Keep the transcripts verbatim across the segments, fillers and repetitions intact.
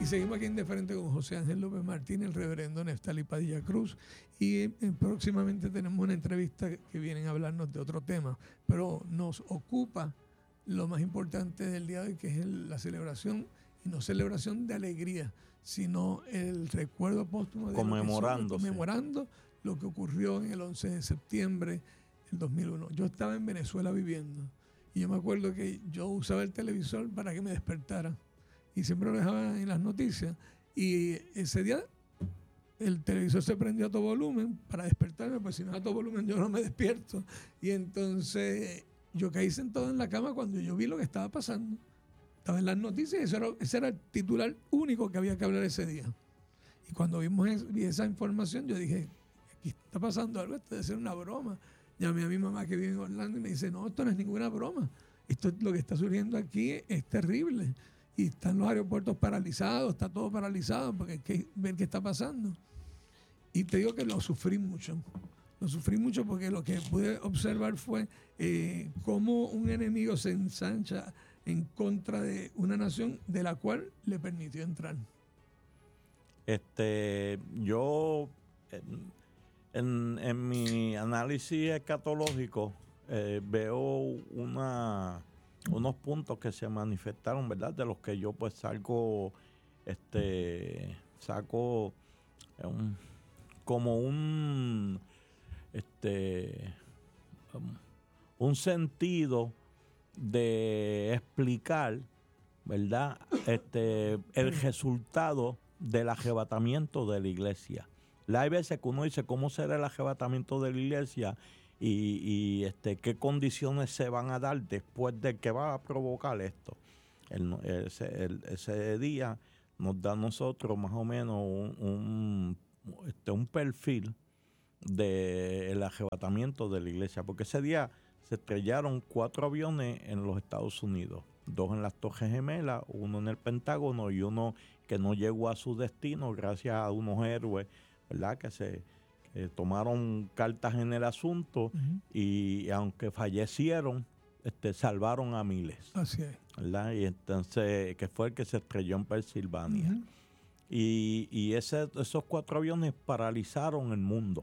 seguimos aquí en De Frente con José Ángel López Martín, el reverendo Neftali Padilla Cruz, y eh, próximamente tenemos una entrevista que vienen a hablarnos de otro tema, pero nos ocupa lo más importante del día de hoy, que es el, la celebración, y no celebración de alegría, sino el recuerdo póstumo de conmemorando, lo que, conmemorando lo que ocurrió en el once de septiembre del dos mil uno. Yo estaba en Venezuela viviendo, y yo me acuerdo que yo usaba el televisor para que me despertara, y siempre lo dejaba en las noticias, y ese día el televisor se prendió a todo volumen para despertarme, pues si no a todo volumen yo no me despierto, y entonces yo caí sentado en la cama cuando yo vi lo que estaba pasando. Estaba en las noticias, eso era, ese era el titular único que había que hablar ese día, y cuando vimos es, vi esa información yo dije, aquí está pasando algo, esto debe ser una broma. Llamé a mi mamá que vive en Orlando y me dice, no, esto no es ninguna broma, esto lo que está surgiendo aquí es terrible. Y están los aeropuertos paralizados, está todo paralizado porque hay que ver qué está pasando. Y te digo que lo sufrí mucho. Lo sufrí mucho porque lo que pude observar fue eh, cómo un enemigo se ensancha en contra de una nación de la cual le permitió entrar. Este, yo, en, en mi análisis escatológico, eh, veo una... unos puntos que se manifestaron, ¿verdad? De los que yo pues salgo, este, saco un, como un, este, um, un sentido de explicar, ¿verdad? Este, el resultado del arrebatamiento de la iglesia. Hay veces que uno dice, ¿cómo será el arrebatamiento de la iglesia? Y, y este, qué condiciones se van a dar después de que va a provocar esto. El, ese, el, ese día nos da a nosotros más o menos un, un, este, un perfil del arrebatamiento de la iglesia, porque ese día se estrellaron cuatro aviones en los Estados Unidos, dos en las Torres Gemelas, uno en el Pentágono y uno que no llegó a su destino gracias a unos héroes, ¿verdad? Que se Eh, tomaron cartas en el asunto, uh-huh. y aunque fallecieron, este, salvaron a miles. Así es. ¿Verdad? Y entonces, que fue el que se estrelló en Pensilvania. Uh-huh. Y, y ese, esos cuatro aviones paralizaron el mundo.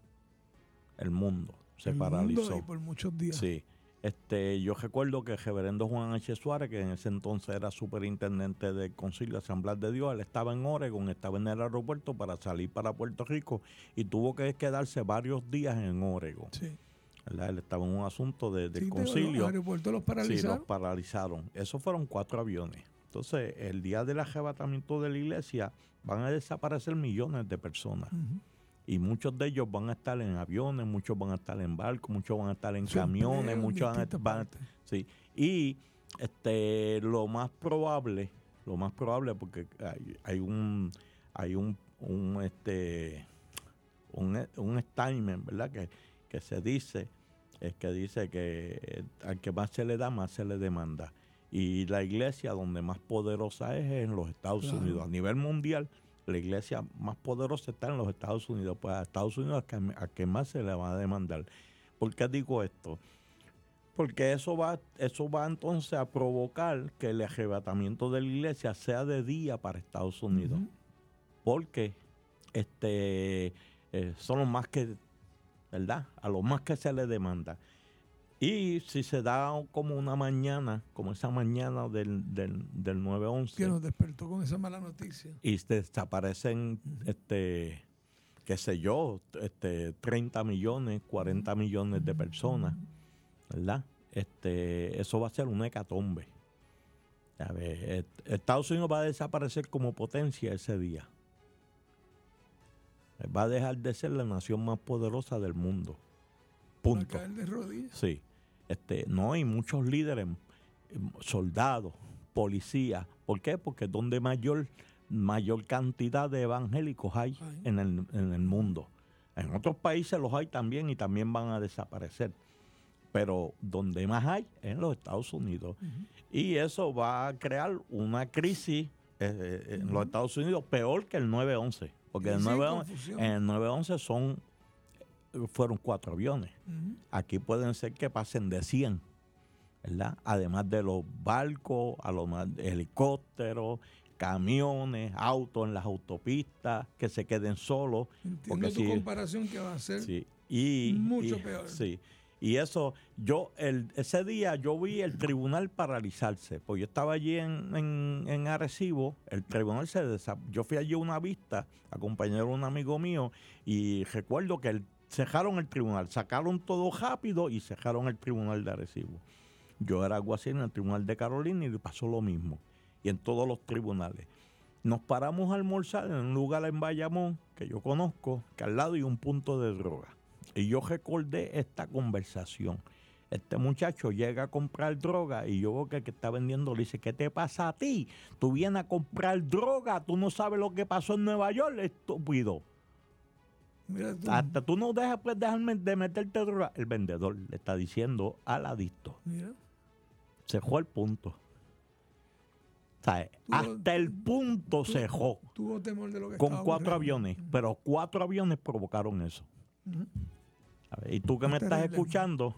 El mundo se el paralizó. Mundo y por muchos días. Sí. Este, yo recuerdo que el reverendo Juan H. Suárez, que en ese entonces era superintendente del Concilio de Asamblea de Dios, él estaba en Oregon, estaba en el aeropuerto para salir para Puerto Rico y tuvo que quedarse varios días en Oregon. Sí. ¿Verdad? Él estaba en un asunto de, del sí, concilio. Los aeropuertos los paralizaron. Sí, los paralizaron. Esos fueron cuatro aviones. Entonces, el día del arrebatamiento de la iglesia van a desaparecer millones de personas. Uh-huh. Y muchos de ellos van a estar en aviones, muchos van a estar en barcos, muchos van a estar en sí, camiones, muchos van a estar... Sí. Y este, lo más probable, lo más probable, porque hay, hay un hay un, un este un, un statement, ¿verdad? Que, que se dice, es que dice que al que más se le da, más se le demanda. Y la iglesia donde más poderosa es, es en los Estados claro. Unidos. A nivel mundial, la iglesia más poderosa está en los Estados Unidos. Pues a Estados Unidos a que, a que más se le va a demandar. ¿Por qué digo esto? Porque eso va, eso va entonces a provocar que el arrebatamiento de la iglesia sea de día para Estados Unidos. Uh-huh. Porque este, eh, son los más que, ¿verdad? A los más que se le demanda. Y si se da como una mañana, como esa mañana del, del, del nueve once. Que nos despertó con esa mala noticia. Y desaparecen, uh-huh. este, qué sé yo, este, treinta millones, cuarenta millones de personas, ¿verdad? Este, eso va a ser una hecatombe. A ver, Estados Unidos va a desaparecer como potencia ese día. Va a dejar de ser la nación más poderosa del mundo. Punto. Va a caer de rodillas. Sí. Este, no hay muchos líderes, soldados, policías. ¿Por qué? Porque es donde mayor, mayor cantidad de evangélicos hay en el, en el mundo. En otros países los hay también y también van a desaparecer. Pero donde más hay es en los Estados Unidos. Uh-huh. Y eso va a crear una crisis eh, en uh-huh. los Estados Unidos peor que el nueve once. Porque el nueve once, en el nueve once son... fueron cuatro aviones. Uh-huh. Aquí pueden ser que pasen de cien. ¿verdad? Además de los barcos, a los helicópteros, camiones, autos en las autopistas, que se queden solos. Entiendo tu si, comparación que va a ser sí, y, mucho y, peor. Sí. Y eso, yo, el, ese día yo vi el tribunal paralizarse, pues yo estaba allí en, en, en Arecibo, el tribunal se desa- yo fui allí a una vista, acompañado de un amigo mío, y recuerdo que el, cerraron el tribunal, sacaron todo rápido y cerraron el tribunal de Arecibo. Yo era alguacil en el tribunal de Carolina y pasó lo mismo, y en todos los tribunales. Nos paramos a almorzar en un lugar en Bayamón, que yo conozco, que al lado hay un punto de droga. Y yo recordé esta conversación. Este muchacho llega a comprar droga y yo veo que el que está vendiendo le dice, ¿qué te pasa a ti? Tú vienes a comprar droga, tú no sabes lo que pasó en Nueva York, estúpido. Mira tú. Hasta tú no dejas pues, dejarme de meterte droga. El vendedor le está diciendo al adicto. Mira. Se fue el punto. O sea, Tú- hasta el punto tú- se dejó. Tuvo temor de lo que Con estaba cuatro ocurriendo. aviones. Pero cuatro aviones provocaron eso. Ujú. A ver, y tú que me Es estás terrible. escuchando,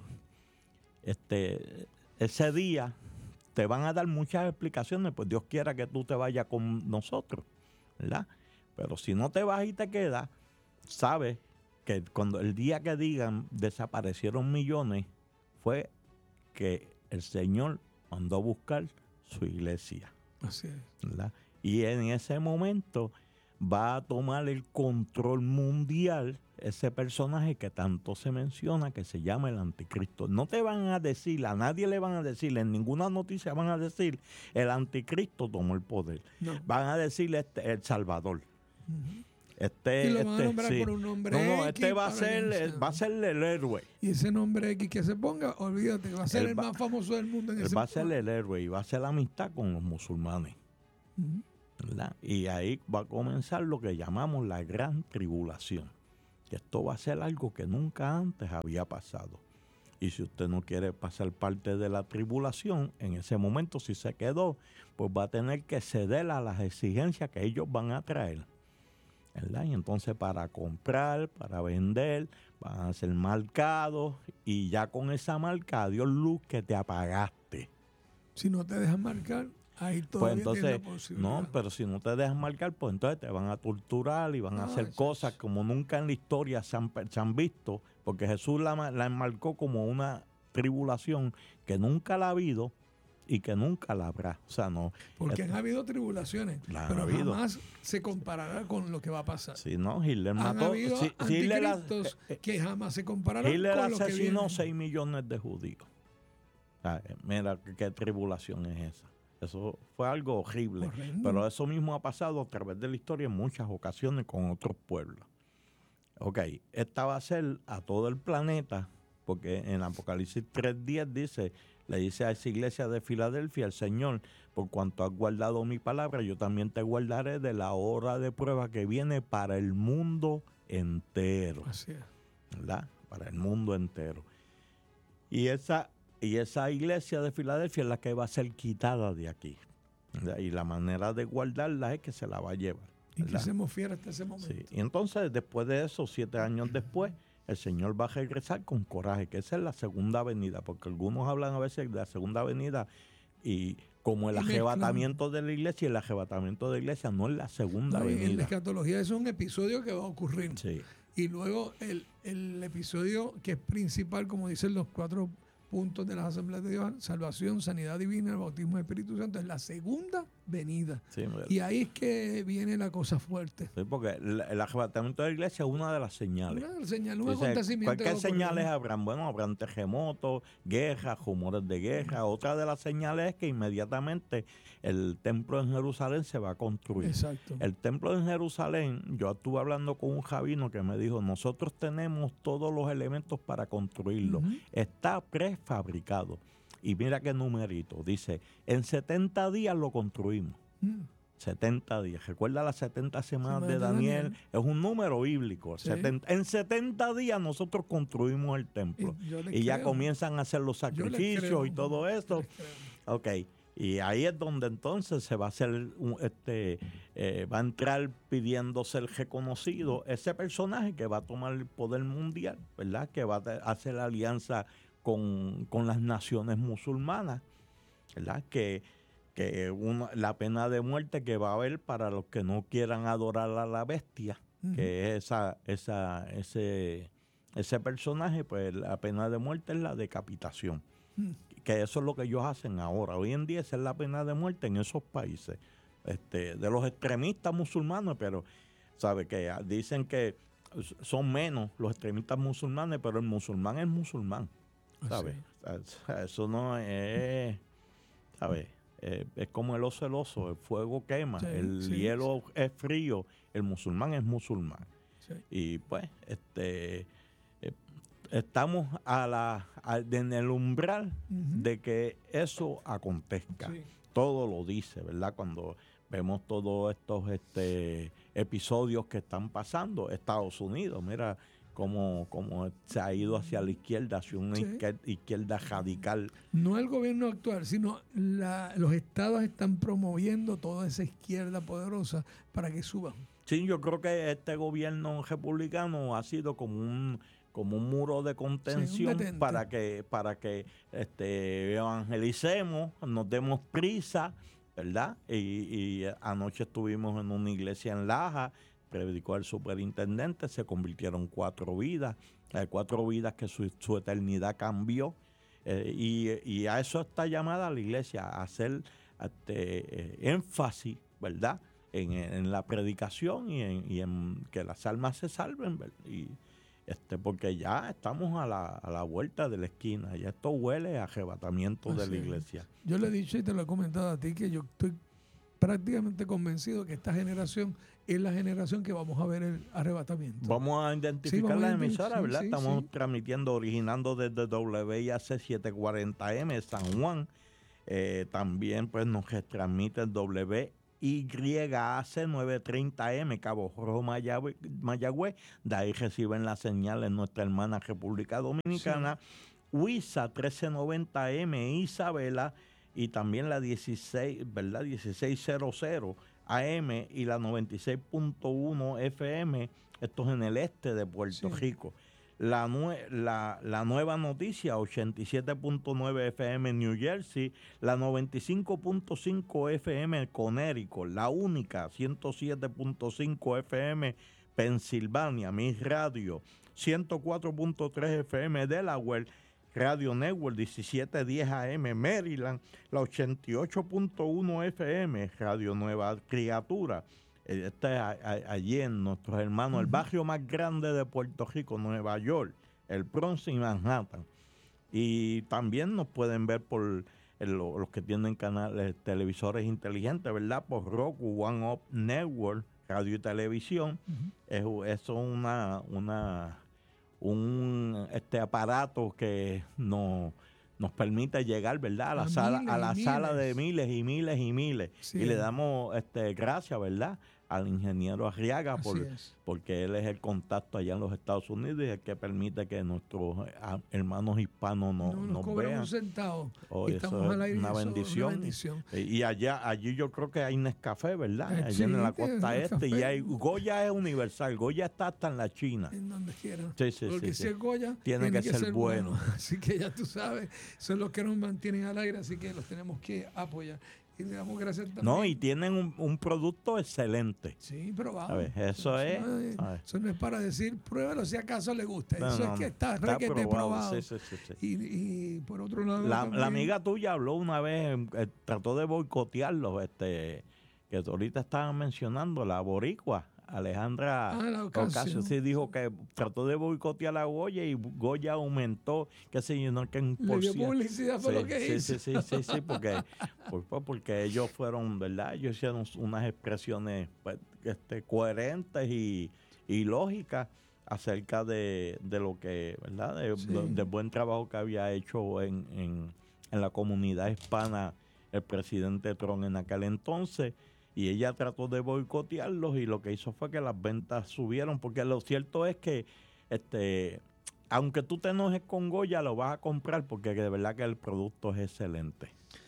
este, ese día te van a dar muchas explicaciones, pues Dios quiera que tú te vayas con nosotros, ¿verdad? Pero si no te vas y te quedas, sabes que cuando el día que digan desaparecieron millones, fue que el Señor mandó a buscar su iglesia, Así es. ¿verdad? Y en ese momento va a tomar el control mundial ese personaje que tanto se menciona, que se llama el anticristo. No te van a decir, a nadie le van a decir, en ninguna noticia van a decir, el anticristo tomó el poder. No. Van a decir este, el Salvador. Ujú. Este, Y lo van a este, nombrar sí. por un nombre No, no, X este va a para ser, que el- sea. va a ser el héroe. Y ese nombre X que se ponga, olvídate, va a ser Él el va- más famoso del mundo en Él ese va a ser el héroe y va a hacer la amistad con los musulmanes. Ujú. ¿Verdad? Y ahí va a comenzar lo que llamamos la gran tribulación. Que esto va a ser algo que nunca antes había pasado. Y si usted no quiere pasar parte de la tribulación, en ese momento si se quedó, pues va a tener que ceder a las exigencias que ellos van a traer. ¿Verdad? Y entonces para comprar, para vender, van a ser marcados y ya con esa marca, adiós luz que te apagaste. Si no te dejan marcar, ahí Pues todavía entonces, tienes la posibilidad. no, pero si no te dejan marcar, pues entonces te van a torturar y van a Ah, hacer eso cosas es. como nunca en la historia se han, se han visto, porque Jesús la, ma- la enmarcó como una tribulación que nunca la ha habido y que nunca la habrá. O sea, no. Porque esto- han habido tribulaciones, La han pero habido. jamás se comparará con lo que va a pasar. Si no, Hitler Han mató. habido si- si Hitler, anticristos eh, eh, que jamás se compararán Hitler con lo que asesinó viene. seis millones de judíos. O sea, eh, mira qué, qué tribulación es esa. Eso fue algo horrible. Horrendo. Pero eso mismo ha pasado a través de la historia en muchas ocasiones con otros pueblos. Ok, esta va a ser a todo el planeta, porque en Apocalipsis tres diez dice, le dice a esa iglesia de Filadelfia, el Señor, por cuanto has guardado mi palabra, yo también te guardaré de la hora de prueba que viene para el mundo entero. Así es. ¿Verdad? Para el mundo entero. Y esa, y esa iglesia de Filadelfia es la que va a ser quitada de aquí. ¿Verdad? Y la manera de guardarla es que se la va a llevar. Y ¿verdad? que se fiel hasta ese momento. Sí. Y entonces, después de eso, siete años después, el Señor va a regresar con coraje, que esa es la segunda venida, porque algunos hablan a veces de la segunda venida y como el Y mezclan. arrebatamiento de la iglesia, y el arrebatamiento de la iglesia no es la segunda No, y en la venida. escatología eso es un episodio que va a ocurrir. Sí. Y luego el, el episodio que es principal, como dicen los cuatro puntos de las asambleas de Dios, salvación, sanidad divina, el bautismo del Espíritu Santo, es la segunda venida. Sí, Y ahí es que viene la cosa fuerte. sí, porque el, el arrebatamiento de la iglesia es una de las señales. Una señal, un Dice, acontecimiento. ¿qué que ocurrió. señales habrán? Bueno, habrán terremotos, guerras, rumores de guerra. Otra de las señales es que inmediatamente el templo en Jerusalén se va a construir. Exacto. El templo en Jerusalén, yo estuve hablando con un rabino que me dijo, nosotros tenemos todos los elementos para construirlo. Ujú. Está prefabricado. Y mira qué numerito. Dice, en setenta días lo construimos. Mm. setenta días. Recuerda las setenta semanas Semanas de de Daniel. Daniel. Es un número bíblico. Sí. setenta en setenta días nosotros construimos el templo. Y yo les Y ya creo. comienzan a hacer los Yo les sacrificios creo. y todo esto. Les creo. Ok. Y ahí es donde entonces se va a hacer, un- este, eh, va a entrar pidiendo ser reconocido ese personaje que va a tomar el poder mundial, ¿verdad? Que va a te- hacer la alianza con, con las naciones musulmanas, ¿verdad? Que, que una, la pena de muerte que va a haber para los que no quieran adorar a la bestia, uh-huh. que es esa, esa, ese, ese personaje, pues la pena de muerte es la decapitación. Uh-huh. Que eso es lo que ellos hacen ahora. Hoy en día esa es la pena de muerte en esos países, este, de los extremistas musulmanes, pero sabe que dicen que son menos los extremistas musulmanes, pero el musulmán es musulmán, ¿sabes? Sí. Eso no es, ¿sabes? Eh, es como el oso el oso, el fuego quema, sí, el sí, hielo sí. es frío, el musulmán es musulmán. Sí. Y pues, este, eh, estamos a la, a, en el umbral uh-huh. de que eso acontezca. Sí. Todo lo dice, ¿verdad? Cuando vemos todos estos este, episodios que están pasando, Estados Unidos, mira cómo, cómo se ha ido hacia la izquierda, hacia una sí. izquierda radical. No el gobierno actual, sino la, los estados están promoviendo toda esa izquierda poderosa para que suban. Sí, yo creo que este gobierno republicano ha sido como un como un muro de contención sí, para que para que este, evangelicemos, nos demos prisa, ¿verdad? Y, y anoche estuvimos en una iglesia en Laja, predicó el superintendente, se convirtieron cuatro vidas, eh, cuatro vidas que su, su eternidad cambió, eh, y, y a eso está llamada la iglesia, a hacer este, eh, énfasis, ¿verdad? En, en la predicación y en, y en que las almas se salven, ¿verdad? Y, Este, porque ya estamos a la, a la vuelta de la esquina, ya esto huele a arrebatamiento Así de la iglesia. Es. Yo le he dicho y te lo he comentado a ti que yo estoy prácticamente convencido que esta generación es la generación que vamos a ver el arrebatamiento. Vamos a identificar sí, vamos las emisoras, sí, ¿verdad? Sí, Estamos sí. transmitiendo, originando desde W I A C setecientos cuarenta M San Juan. Eh, también pues nos retransmite el W Y A C novecientos treinta M, Cabo Rojo, Mayagüez, Mayagüez. De ahí reciben la señal en nuestra hermana República Dominicana. Sí. W I S A trece noventa M, Isabela, y también la dieciséis, ¿verdad? dieciséis cero A M y la noventa y seis punto uno F M, esto es en el este de Puerto sí. Rico. La, nue- la, la nueva noticia, ochenta y siete punto nueve F M en New Jersey, la noventa y cinco punto cinco F M en Connecticut, la única, ciento siete punto cinco F M Pensilvania, Mi Radio, ciento cuatro punto tres F M Delaware, Radio Network diecisiete diez A M Maryland, la ochenta y ocho punto uno F M Radio Nueva Criatura. Está allí en nuestros hermanos, uh-huh. el barrio más grande de Puerto Rico, Nueva York, el Bronx y Manhattan. Y también nos pueden ver por el, los que tienen canales, televisores inteligentes, ¿verdad? Por Roku, One Up Network, radio y televisión. Uh-huh. Es, eso es una, una, un este aparato que nos, nos permite llegar, ¿verdad? A la, a sala, a la sala de miles y miles y miles. Sí. Y le damos este, gracias, ¿verdad?, al ingeniero Arriaga por, porque él es el contacto allá en los Estados Unidos y el que permite que nuestros hermanos hispanos no, no nos, nos vean. Un centavo. Oh, y eso es aire, una, eso bendición. una bendición. Y, y allá, allí yo creo que hay Nescafé, ¿verdad? Eh, allá sí, en la costa este. Café. Y hay, Goya es universal. Goya está hasta en la China. En donde quiera. Sí, sí, Porque sí, si es Goya, tiene, tiene que, que ser, ser bueno. bueno. Así que ya tú sabes, son los que nos mantienen al aire, así que los tenemos que apoyar. Y le damos gracias también. No, y tienen un, un producto excelente. Sí, probado. A ver, eso, eso es. No es eso no es para decir, pruébalo si acaso le gusta. No, eso no, es que está, está requete probado. probado. Sí, sí, sí, sí. Y, y por otro lado. La, la amiga tuya habló una vez, eh, trató de boicotearlo, este, que ahorita estaban mencionando, la boricua. Alejandra ah, Ocasio sí dijo que trató de boicotear a Goya y Goya aumentó, qué sé yo, no, que un por ciento. Le dio publicidad por sí, lo que sí, hizo. Sí, sí, sí, sí, porque, por, porque ellos fueron, ¿verdad? Ellos hicieron unas expresiones pues, este, coherentes y, y lógicas acerca de, de lo que, ¿verdad? De, sí. de, del buen trabajo que había hecho en, en, en la comunidad hispana el presidente Trump en aquel entonces. Y ella trató de boicotearlos y lo que hizo fue que las ventas subieron, porque lo cierto es que este aunque tú te enojes con Goya, lo vas a comprar porque de verdad que el producto es excelente.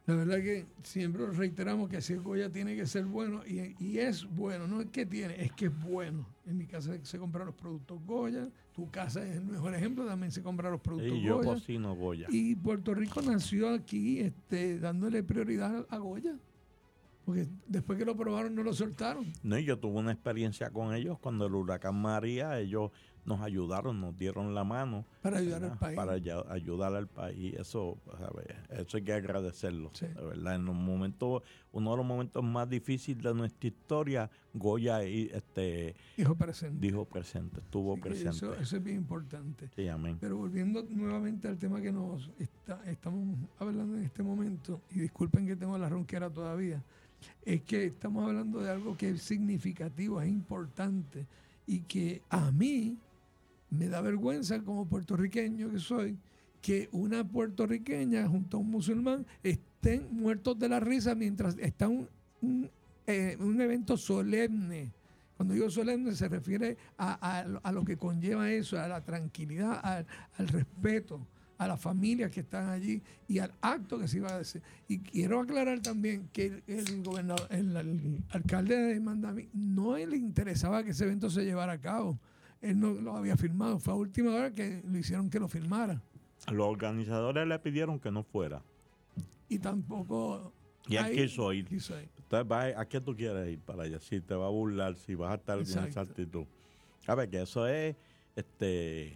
La verdad que siempre reiteramos que si el Goya tiene que ser bueno, y, y es bueno, no es que tiene, es que es bueno. En mi casa se compran los productos Goya, tu casa es el mejor ejemplo, también se compran los productos y yo Goya. cocino Goya. Y Puerto Rico nació aquí este, dándole prioridad a Goya, porque después que lo probaron no lo soltaron. No, y yo tuve una experiencia con ellos cuando el huracán María, ellos nos ayudaron, nos dieron la mano. Para ayudar ¿verdad? al país. Para ay- ayudar al país. Eso, ¿sabes? Eso hay que agradecerlo. Sí. De verdad, en un momento, uno de los momentos más difíciles de nuestra historia, Goya y, este, Dijo presente. dijo presente, estuvo Así que presente. Eso, eso es bien importante. Sí, amén. Pero volviendo nuevamente al tema que nos está, estamos hablando en este momento, y disculpen que tengo la ronquera todavía, es que estamos hablando de algo que es significativo, es importante, y que a mí me da vergüenza como puertorriqueño que soy, que una puertorriqueña junto a un musulmán estén muertos de la risa mientras está un, un, eh, un evento solemne. Cuando digo solemne se refiere a, a, a lo que conlleva eso, a la tranquilidad, al, al respeto, a las familias que están allí y al acto que se iba a hacer. Y quiero aclarar también que el, el gobernador, el, el alcalde de Mandamí no le interesaba que ese evento se llevara a cabo. Él no lo había firmado, fue a última hora que le hicieron que lo firmara. Los organizadores le pidieron que no fuera. Y tampoco... Y él ahí quiso ir. quiso ir. Entonces, va, ¿a qué tú quieres ir para allá? Si te va a burlar, si vas a estar con esa Exacto. actitud. A ver, que eso es, este,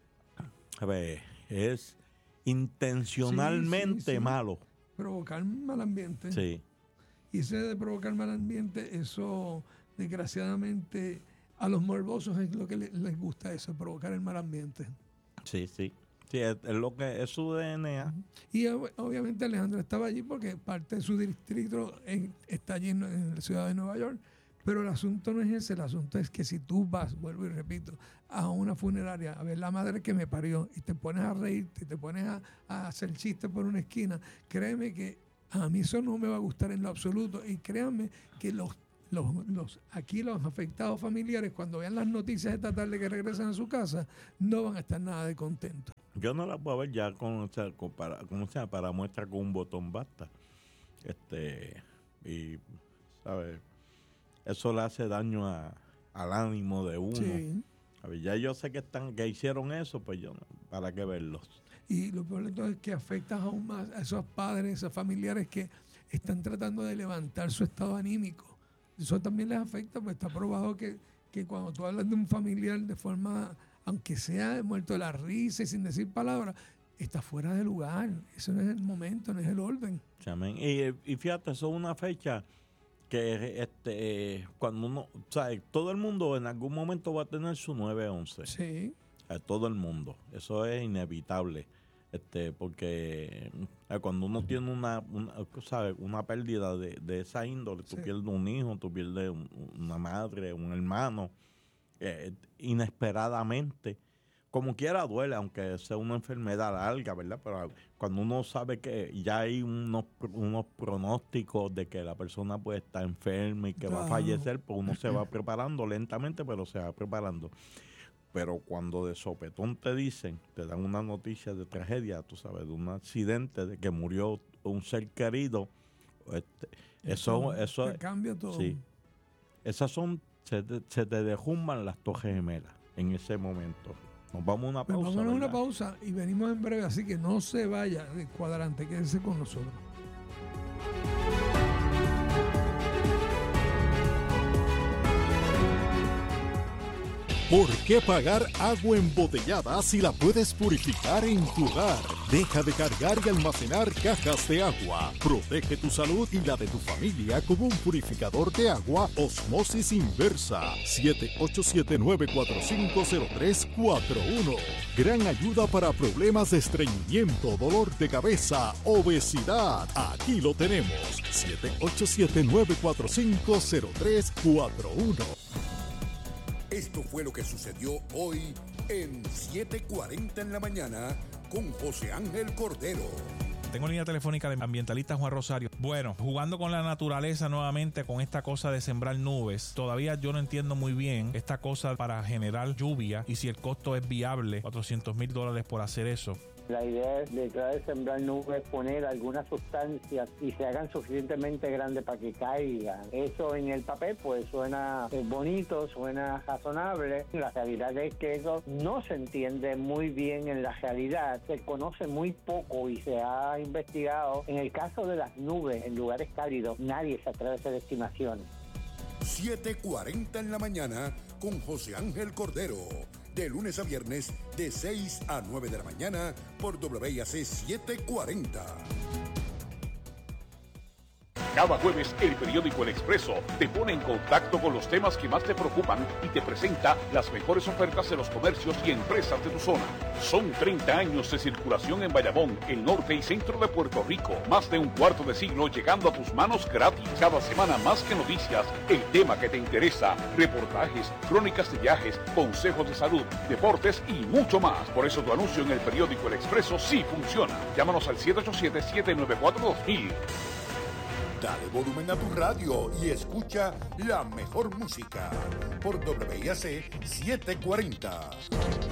a ver, es intencionalmente Sí, sí, sí. malo. Provocar mal ambiente. Sí. Y ese de provocar mal ambiente, eso desgraciadamente a los morbosos es lo que le- les gusta eso, provocar el mal ambiente. Sí, sí. Sí, es, es lo que es su D N A. Y ob- obviamente Alejandro estaba allí porque parte de su distrito en- está allí en, en la ciudad de Nueva York. Pero el asunto no es ese, el asunto es que si tú vas, vuelvo y repito, a una funeraria a ver la madre que me parió y te pones a reírte, y te pones a, a hacer chistes por una esquina, créeme que a mí eso no me va a gustar en lo absoluto. Y créanme que los, los, los aquí los afectados familiares, cuando vean las noticias esta tarde que regresan a su casa, no van a estar nada de contentos. Yo no la puedo ver ya con, o sea, con- para, como sea, para muestra con un botón basta. Este, y, ¿sabes? Eso le hace daño a, al ánimo de uno. Sí. A ver, ya yo sé que están que hicieron eso, pues yo no, ¿para qué verlos? Y lo peor de todo es que afecta aún más a esos padres, esos familiares que están tratando de levantar su estado anímico. Eso también les afecta, pues está probado que, que cuando tú hablas de un familiar de forma, aunque sea muerto de la risa y sin decir palabras, está fuera de lugar. Eso no es el momento, no es el orden. Amén. Y, y fíjate, eso es una fecha que este cuando uno, o sea, todo el mundo en algún momento va a tener su nueve once. Sí. A todo el mundo. Eso es inevitable. Este, porque eh, cuando uno tiene una, una, ¿sabes? una pérdida de, de esa índole, tú Sí. pierdes un hijo, tú pierdes un- una madre, un hermano, eh, inesperadamente. Como quiera duele, aunque sea una enfermedad larga, ¿verdad? Pero cuando uno sabe que ya hay unos, unos pronósticos de que la persona puede estar enferma y que va a Claro. fallecer, pues uno se va preparando lentamente, pero se va preparando. Pero cuando de sopetón te dicen, te dan una noticia de tragedia, tú sabes, de un accidente, de que murió un ser querido, este, eso, eso, te cambia todo. sí. Esas son, se te, se te derrumban las torres gemelas en ese momento. Nos vamos a una Pues pausa. vámonos a una ¿verdad? pausa y venimos en breve, así que no se vaya del cuadrante, quédese con nosotros. ¿Por qué pagar agua embotellada si la puedes purificar en tu hogar? Deja de cargar y almacenar cajas de agua. Protege tu salud y la de tu familia con un purificador de agua Osmosis Inversa. siete ocho siete, nueve cuatro cinco, cero tres cuatro uno. Gran ayuda para problemas de estreñimiento, dolor de cabeza, obesidad. Aquí lo tenemos. siete ocho siete, nueve cuatro cinco, cero tres cuatro uno. Esto fue lo que sucedió hoy en siete cuarenta en la mañana con José Ángel Cordero. Tengo línea telefónica del ambientalista Juan Rosario. Bueno, jugando con la naturaleza nuevamente con esta cosa de sembrar nubes. Todavía yo no entiendo muy bien esta cosa para generar lluvia y si el costo es viable, cuatrocientos mil dólares por hacer eso. La idea es detrás de sembrar nubes, poner algunas sustancias y se hagan suficientemente grandes para que caigan. Eso en el papel pues suena bonito, suena razonable. La realidad es que eso no se entiende muy bien en la realidad. Se conoce muy poco y se ha investigado. En el caso de las nubes en lugares cálidos, nadie se atreve a hacer estimaciones. siete cuarenta en la mañana con José Ángel Cordero. De lunes a viernes, de seis a nueve de la mañana, por W I A C setecientos cuarenta. Cada jueves, el periódico El Expreso te pone en contacto con los temas que más te preocupan y te presenta las mejores ofertas de los comercios y empresas de tu zona. Son treinta años de circulación en Bayamón, el norte y centro de Puerto Rico. Más de un cuarto de siglo llegando a tus manos gratis. Cada semana más que noticias, el tema que te interesa, reportajes, crónicas de viajes, consejos de salud, deportes y mucho más. Por eso tu anuncio en el periódico El Expreso sí funciona. Llámanos al siete ocho siete, siete nueve cuatro, dos mil. Dale volumen a tu radio y escucha la mejor música por W I A C setecientos cuarenta.